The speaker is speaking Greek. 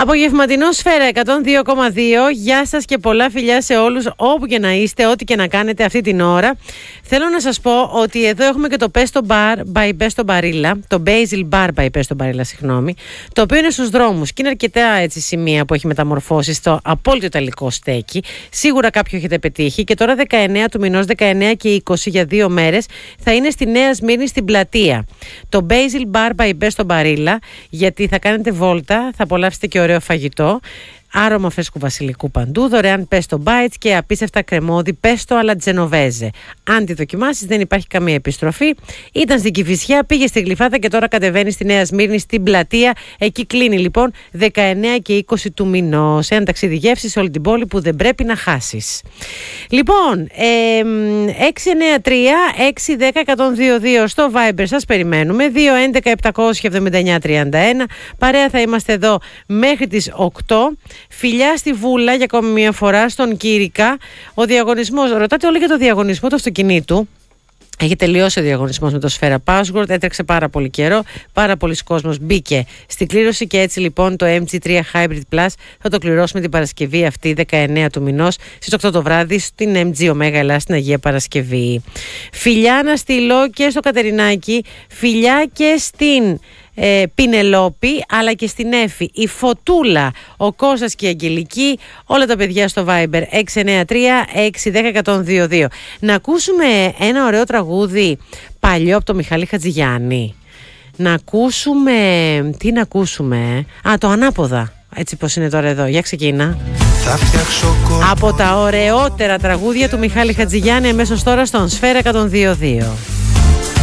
Απογευματινό Σφαίρα 102,2. Γεια σας και πολλά φιλιά σε όλους, όπου και να είστε, ό,τι και να κάνετε αυτή την ώρα. Θέλω να σας πω ότι εδώ έχουμε και το Pesto Bar by Pesto Barilla, το Basil Bar by Pesto Barilla, συγγνώμη, το οποίο είναι στους δρόμους και είναι αρκετά έτσι σημεία που έχει μεταμορφώσει στο απόλυτο ιταλικό στέκι. Σίγουρα κάποιο έχετε πετύχει και τώρα 19 του μηνός, 19 και 20 για 2 μέρες, θα είναι στη Νέα Σμύρνη στην πλατεία. Το Basil Bar by Pesto Barilla, γιατί θα κάνετε βόλτα, θα απολαύσετε και ωραίο φαγητό, άρωμα φρέσκου βασιλικού παντού, δωρεάν pesto bites και απίστευτα κρεμόδι pesto alla genovese. Αν τη δοκιμάσεις δεν υπάρχει καμία επιστροφή. Ήταν στην Κηφισιά, πήγε στη Γλυφάδα και τώρα κατεβαίνει στη Νέα Σμύρνη στην πλατεία. Εκεί κλείνει λοιπόν 19 και 20 του μηνός. Ένα ταξίδι γεύση σε όλη την πόλη που δεν πρέπει να χάσεις. Λοιπόν, 693-610-122 στο Viber σας περιμένουμε. 211-779-31. Παρέα θα είμαστε εδώ μέχρι τις 8. Φιλιά στη Βούλα για ακόμη μια φορά, στον Κύρικα. Ο διαγωνισμός, ρωτάτε όλοι για το διαγωνισμό του αυτοκινήτου. Έχει τελειώσει ο διαγωνισμός με το Σφαίρα Password, έτρεξε πάρα πολύ καιρό, πάρα πολλοί κόσμος μπήκε στην κλήρωση και έτσι λοιπόν το MG3 Hybrid Plus θα το κληρώσουμε την Παρασκευή αυτή 19 του μηνός στις 8 το βράδυ στην MG Omega Ελλάς στην Αγία Παρασκευή. Φιλιά να στείλω και στο Κατερινάκι, φιλιά και στην Πινελόπη αλλά και στην Έφη, η Φωτούλα, ο Κώστας και η Αγγελική, όλα τα παιδιά στο Viber 693-610-122. Να ακούσουμε ένα ωραίο τραγούδι παλιό από το Μιχάλη Χατζηγιάννη. Να ακούσουμε, τι να ακούσουμε, το Ανάποδα, έτσι πως είναι τώρα εδώ, για ξεκίνα. Από τα ωραιότερα τραγούδια του Μιχάλη Χατζηγιάννη αμέσως τώρα στον Σφαίρα 102.2.